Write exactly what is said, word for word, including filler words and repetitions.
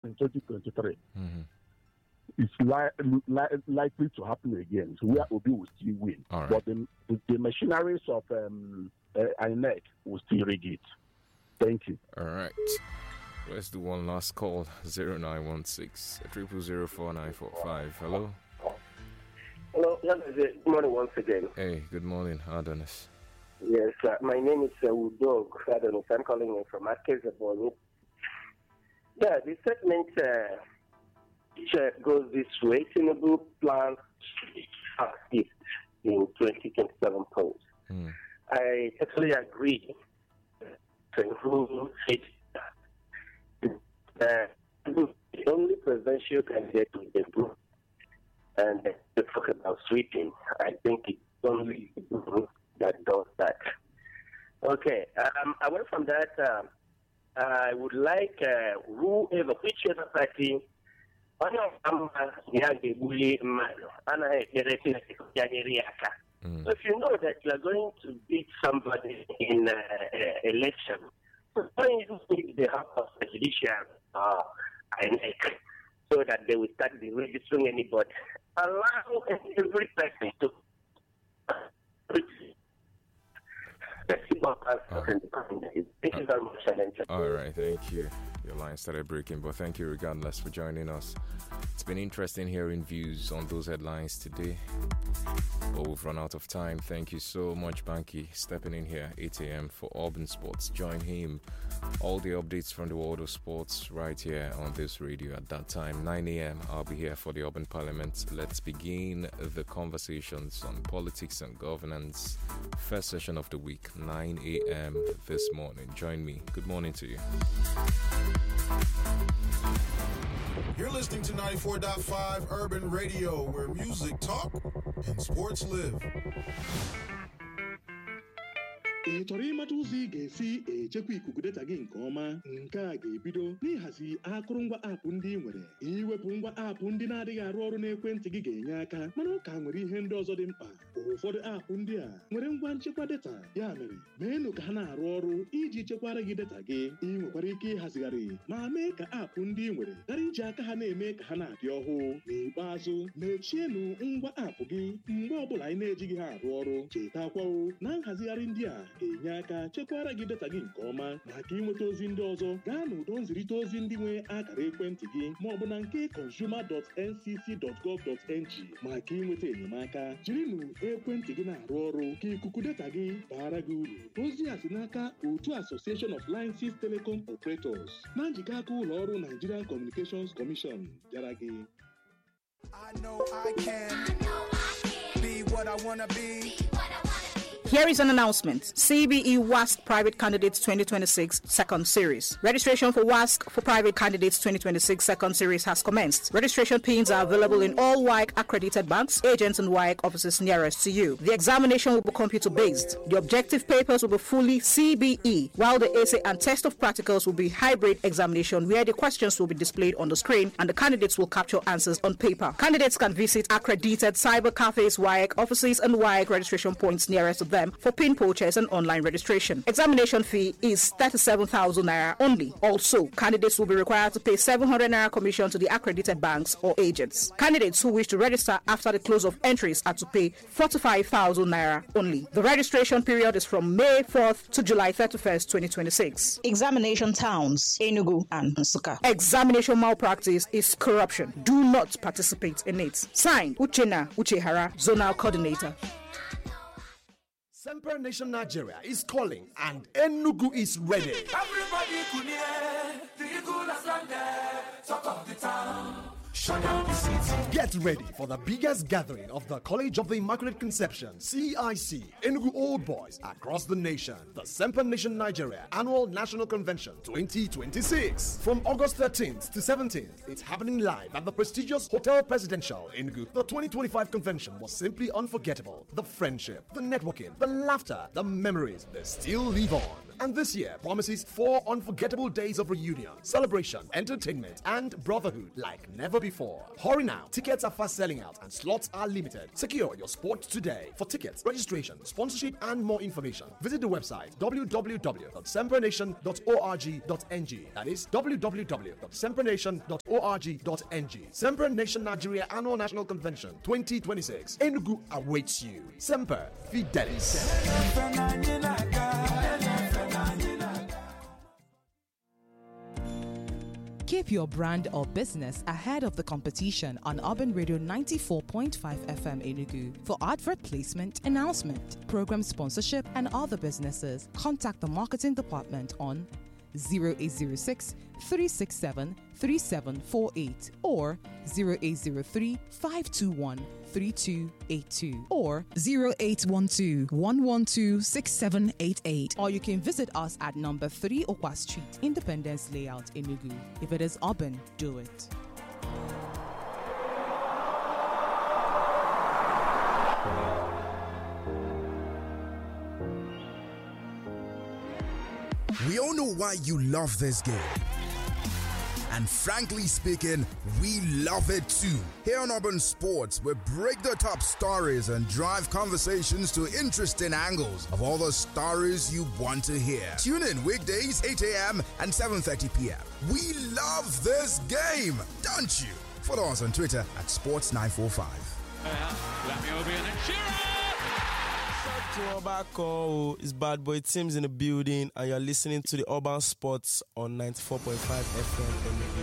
in twenty twenty-three. Mm-hmm. It's li- li- likely to happen again. So where Obi will still win. All right. But the, the, the machineries of um, uh, I N E C will still rig it. Thank you. All right. Let's do one last call. zero nine one six, triple zero four nine four five. Hello? Hello. Good morning once again. Hey, good morning, Adonis. Yes, uh, my name is uh, Udog Adonis. I'm calling you from Akezaboni. Yeah, the segment uh, which, uh, goes this way. Tinubu plans to assist in twenty twenty-seven polls. Mm. I totally agree to include it. Uh, the only presidential candidate with improve and uh, to talk about sweeping. I think it's only the group that does that. Okay, um, away from that, um, I would like uh, whoever, whichever party, mm. So if you know that you are going to beat somebody in uh, uh, election, why you need the help of the judiciary uh, I N E C so that they will start registering anybody? Allow every person to. All right, thank you. Your line started breaking, but thank you regardless for joining us. It's been interesting hearing views on those headlines today. But we've run out of time. Thank you so much, Banky, stepping in here eight a.m. for Urban Sports. Join him. All the updates from the world of sports right here on this radio at that time. nine a.m. I'll be here for the Urban Parliament. Let's begin the conversations on politics and governance. First session of the week, nine a.m. this morning. Join me. Good morning to you. You're listening to ninety-four point five Urban Radio, where music talk and sports live. ị chọrọ ịmata ụzọ ị ga-esi echekwa ikuku data gị nke ọma? Nke a ga-ebido n'ịhazi akụrụngwa aapụ ndị ị nwere. Iwepụ ngwa aapụ ndị na-adịghị arụ ọrụ n'ekwentị gị ga-enye aka, mana ụka nwere ihe ndị ọzọ dị mkpa. Ụfọdụ aapụ ndị a nwere ngwa nchekwa data, ya mere meenụ ka ha na-arụ ọrụ iji chekwara gị data gị. Ị nwekwara ike ịhazigharị ma mee ka aapụ ndị ị nwere ghara iji aka ha na-eme ka ha na-adị ọhụụ. N'ikpeazụ, mechienụ ngwa aapụ gị mgbe ọbụla anyị na-ejighị ha arụ ọrụ. Chetakwawo na nhazigharị ndị a ga-enye aka chekwara gị data gị nke ọma. Maka ịnweta ozi ndị ọzọ, gaa n'ụdọ nzirịta ozi ndị nwe akara ekwentị gị ma ọ bụ na nke consumer dot n c c dot gov dot n g maka ịnweta enyemaka. Jirinụ ekwentị gị na-arụ ọrụ ka ikuku data gị baara gị uru. Ozi a si n'aka otu Association of Licenses Telecom Operators na njikọ aka ụlọ ọrụ Nigerian Communications Commission bịara gị. I know I can, I know I can be what I wanna be. Here is an announcement. C B E WASC Private Candidates twenty twenty-six Second Series. Registration for WASC for Private Candidates twenty twenty-six Second Series has commenced. Registration pins are available in all W A E C accredited banks, agents and W A E C offices nearest to you. The examination will be computer-based. The objective papers will be fully C B E, while the essay and test of practicals will be hybrid examination where the questions will be displayed on the screen and the candidates will capture answers on paper. Candidates can visit accredited cyber cafes, W A E C offices and W A E C registration points nearest to them for pin purchase and online registration. Examination fee is thirty-seven thousand naira only. Also, candidates will be required to pay seven hundred naira commission to the accredited banks or agents. Candidates who wish to register after the close of entries are to pay forty-five thousand naira only. The registration period is from May fourth to July thirty-first, twenty twenty-six. Examination towns, Enugu and Nsukka. Examination malpractice is corruption. Do not participate in it. Signed, Uchenna Uchehara, Zonal Coordinator. Semper Nation Nigeria is calling and Enugu is ready. Everybody could hear the eagle has landed, talk of the town. Get ready for the biggest gathering of the College of the Immaculate Conception, C I C, Enugu Old Boys across the nation. The Semper Nation Nigeria Annual National Convention twenty twenty-six. From August thirteenth to seventeenth, it's happening live at the prestigious Hotel Presidential, Enugu. The twenty twenty-five convention was simply unforgettable. The friendship, the networking, the laughter, the memories, they still live on. And this year promises four unforgettable days of reunion, celebration, entertainment, and brotherhood like never before. before. Hurry now. Tickets are fast selling out and slots are limited. Secure your spot today. For tickets, registration, sponsorship, and more information, visit the website w w w dot sempernation dot org dot n g. That is w w w dot sempernation dot org dot n g. Semper Nation Nigeria Annual National Convention twenty twenty-six. Enugu awaits you. Semper Fidelis. Keep your brand or business ahead of the competition on Urban Radio ninety-four point five F M Enugu. For advert placement, announcement, program sponsorship, and other businesses, contact the marketing department on zero eight zero six, three six seven, three seven four eight or zero eight zero three, five two one, three two eight two or zero eight one two, one one two, six seven eight eight. Or you can visit us at number three Okwa Street, Independence Layout, Enugu. If it is urban, do it. We all know why you love this game. And frankly speaking, we love it too. Here on Urban Sports, we break the top stories and drive conversations to interesting angles of all the stories you want to hear. Tune in weekdays, eight a.m. and seven thirty p.m. We love this game, don't you? Follow us on Twitter at sports nine four five. Tobacco is Bad Boy Teams in the building, and you're listening to the Urban Sports on ninety-four point five F M.